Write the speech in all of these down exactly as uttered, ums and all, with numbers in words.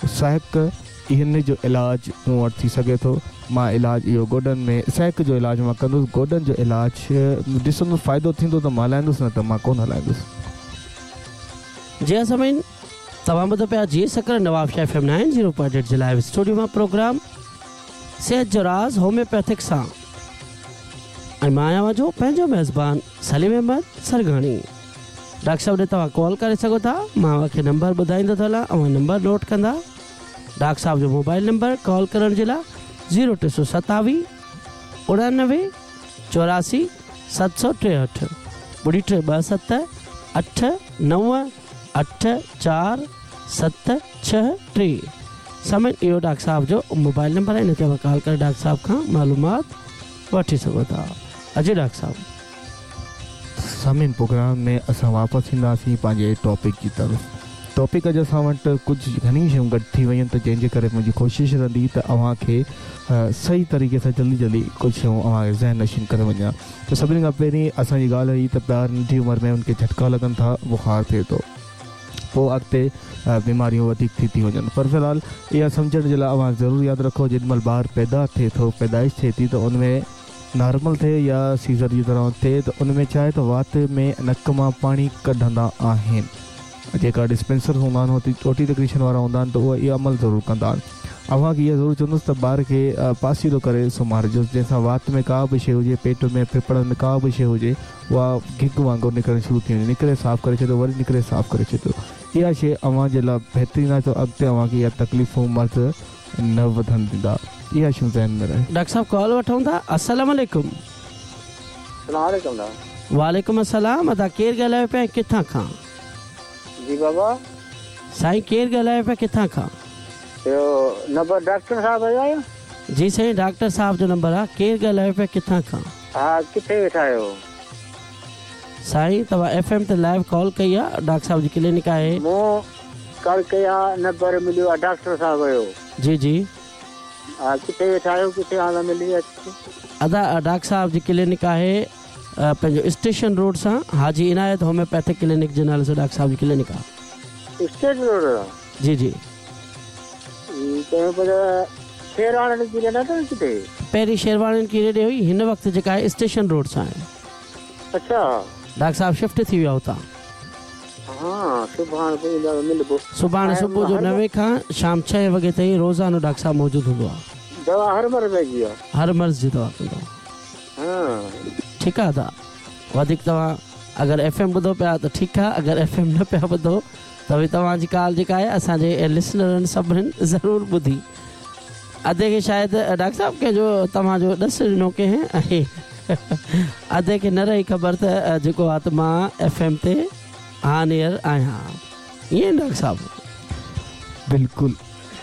सहक इन जो इलाज मूं वटि थी सघे थो। मां इलाज इहो गोॾनि में सहक जो इलाज मां कंदुसि, गोॾनि जो इलाज ॾिसंदुसि फ़ाइदो थींदो त मां हलाईंदुसि, न त मां कोन हलाईंदुसि। जी समीन तव्हां ॿुधो पिया जी sucker Nawab Shah F M nine zero point eight जे लाइव स्टूडियो मां प्रोग्राम सेहत जो राज़ होम्योपैथिक सां ऐं मां आहियां वेठो पंहिंजो मेज़बान सलीम अहमद सरगाणी। डॉक्टर साहब ॾे तव्हां कॉल करे सघो था, मां तव्हांखे नंबर ॿुधाईंदो थो हलां, ऐं नंबर नोट कंदा। डॉक्टर साहब जो मोबाइल नंबर कॉल करण जे लाइ ज़ीरो टे सौ सतावीह उणानवे चौरासी सत सौ टेहठि ॿुड़ी टे ॿ सत अठ नव अठ चारि सत छह टे। समय इहो डॉक्टर साहब जो मोबाइल नंबर आहे, इनखे कॉल करे डॉक्टर साहब खां मालूमात वठी सघो था। अजय डॉक्टर साहब समीन प्रोग्राम में असां वापसि ईंदासीं पंहिंजे टॉपिक जी तरफ़। टॉपिक अॼु असां वटि कुझु घणी शयूं गॾु थी वयूं त जंहिंजे करे मुंहिंजी कोशिशि रहंदी त अव्हांखे सही तरीक़े सां जल्दी जल्दी कुझु शयूं अव्हांखे ज़हन नशीन करे वञा। त सभिनी खां पहिरीं असांजी ॻाल्हि हुई त ॿार नंढी उमिरि में उनखे झटका लॻनि था, बुखार थिए थो, पोइ अॻिते बीमारियूं वधीक थी थी वञनि। पर फ़िलहाल इहा सम्झण जे लाइ अव्हां ज़रूरु यादि रखो जेॾीमहिल ॿारु पैदा थिए थो, पैदाइश थिए थी, त उनमें नॉर्मल थिए या सीज़र जी तरह थिए त उनमें छा आहे त वात में नक मां पाणी कढंदा आहिनि। जेका डिस्पेंसर हूंदा आहिनि उहो टोटी तकरीशन वारा हूंदा आहिनि त उहे इहो अमल ज़रूरु कंदा आहिनि। अव्हांखे इहा ज़रूरु चवंदुसि त ॿार खे पासीरो करे सुम्हारिजोसि, जंहिंसां वात में का बि शइ हुजे, पेट में फेफड़नि में का बि शइ हुजे, उहा घिग वांगुरु निकिरणु शुरू थी वञे, निकिरे साफ़ु करे छॾियो, वरी निकिरे साफ़ु करे छॾियो। इहा शइ अव्हां जे लाइ बहितरीनु आहे, त अॻिते अव्हांखे इहा तकलीफ़ूं मर्ज़ न वधनि ॾींदा। इहा शयूं ज़हन में रहे। डॉक्टर साहब कॉल वठूं था। अस्सलाम वालेकुम। वालेकुम अस्सलाम। अदा केरु ॻाल्हायो पिया, किथां खां? जी बाबा। साईं केरु ॻाल्हायो पिया, किथां खां? यो नंबर डॉक्टर साहब आयो? जी साईं डॉक्टर साहब जो नंबर आहे। केरु ॻाल्हायो पिया, किथां खां? हा, किथे वेठा आहियो? साईं तव्हां एफ एम ते लाइव कॉल कई आहे, डॉक्टर साहब जी क्लिनिक आहे। मूं कॉल कया, नंबर मिलियो आहे डॉक्टर साहब जो। जी जी। हा, किथे वेठा आहियो, किथे हाल मिली? अदा डॉक्टर साहब जी क्लिनिक आहे पंहिंजो स्टेशन रोड सां हाजी इनायत होम्योपैथिक क्लिनिक जे नाले सां डॉक्टर साहब जी क्लिनिक आहे। Station road? जी जी। शेरवानी की रेड है किथे? पहिरीं शेरवानी की रेड हुई, हिन वक़्तु जेका आहे स्टेशन रोड सां आहे। अच्छा। डॉक्टर साहब शिफ्ट थी विया हुतां। हाँ, सुभाणे मिलबो। सुभाणे सुबुह जो नवे खां शाम छह वॻे ताईं रोज़ानो डॉक्टर साहब मौजूदु हूंदो आहे। दवा हर मर्ज़ जी आहे? हर मर्ज़ जी दवा कंदो। हाँ ठीकु आहे। दा वधीक तव्हां अगरि एफ एम ॿुधो पिया त ठीकु आहे, अगरि एफ एम न पिया ॿुधो त भई तव्हांजी कॉल जेका आहे असांजे लिसनरनि सभिनीनि ज़रूरु ॿुधी। अधे खे शायदि डॉक्टर साहब कंहिंजो तव्हांजो ॾस ॾिनो कंहिं ऐं अधे खे न रही ख़बर त जेको आहे त मां एफ एम ते ऑन एयर आहियां। ईअं डॉक्टर साहब? बिल्कुलु।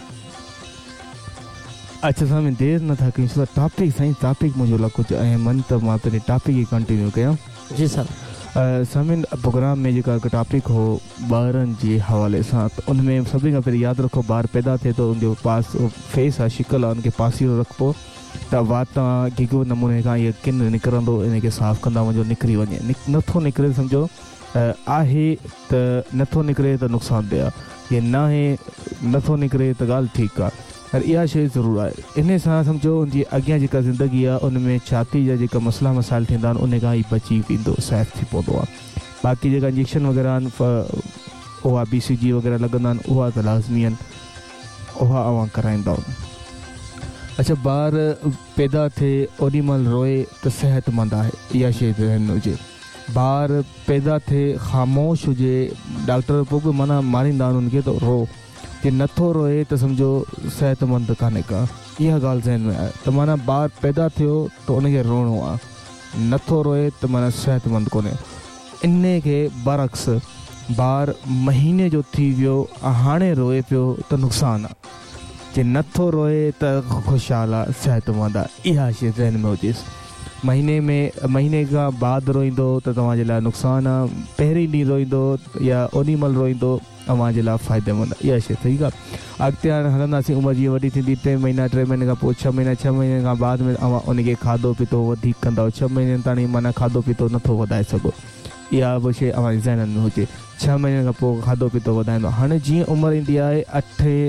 अच्छा साईं देरि नथा कयूं, टॉपिक साईं टॉपिक मुंहिंजो लाइ कुझु अहम आहिनि त मां पंहिंजे टॉपिक खे कंटिन्यू कयां। जी सर। समीन प्रोग्राम में जेका हिकु टॉपिक हो ॿारनि जे हवाले सां, त उन में सभिनी खां पहिरीं यादि रखो ॿारु पैदा थिए थो, उनजो पास फेस आहे, शिकल आहे, उनखे पासीरो रखिबो त वात गिग नमूने खां इहो किन निकिरंदो, इनखे साफ़ु कंदा वञो, निकिरी वञे। निक नथो निकिरे सम्झो आहे त नथो निकिरे त नुक़सानदेह आहे, या न आहे नथो निकिरे त ॻाल्हि ठीकु आहे, पर इहा शइ ज़रूरु आहे। इन सां सम्झो उनजी अॻियां जेका ज़िंदगी आहे उन में छाती जा जेका मसइला मसाइल थींदा आहिनि उन खां ई बची वेंदो, सेफ थी पवंदो आहे। बाक़ी जेका इंजेक्शन वग़ैरह आहिनि, उहा बी सी जी वग़ैरह लॻंदा आहिनि, उहा त लाज़मी आहिनि, उहा अवां कराईंदा आहिनि। अच्छा, ॿारु पैदा थिए ओॾी महिल रोए त सिहतमंद आहे, इहा शइ ज़हन हुजे। ॿारु पैदा थिए ख़ामोश हुजे, डॉक्टर पोइ बि माना मारींदा आहिनि उनखे त रो, जे नथो रोए त सम्झो सिहतमंद कान्हे का, इहा ॻाल्हि ज़हन में आहे। त माना ॿारु पैदा थियो त उनखे रोइणो आहे, नथो रोए त माना सिहतमंद कोन्हे। इन खे बरक्स ॿारु महीने जो थी वियो हाणे रोए पियो त नुक़सानु आहे, जे नथो रोए त ख़ुशहाल आहे, सिहतमंद आहे, इहा शइ ज़हन में हुजेसि। महीने में महीने खां बाद रोईंदो त तव्हांजे लाइ नुक़सानु आहे, पहिरीं ॾींहुं रोईंदो या ओॾी महिल रोईंदो तव्हांजे लाइ फ़ाइदेमंद आहे, इहा शइ ठीकु आहे। अॻिते हाणे हलंदासीं, उमिरि जीअं वॾी थींदी, टे महीना टे महीने खां पोइ छह महीना छह महीने खां बाद में तव्हां उनखे खाधो पीतो वधीक कंदव, छह महीने ताईं माना खाधो पीतो नथो वधाए सघो, इहा बि शइ अव्हांजे ज़हन में हुजे। छह महीने खां पोइ खाधो पीतो वधाईंदो। हाणे जीअं उमिरि ईंदी आहे अठे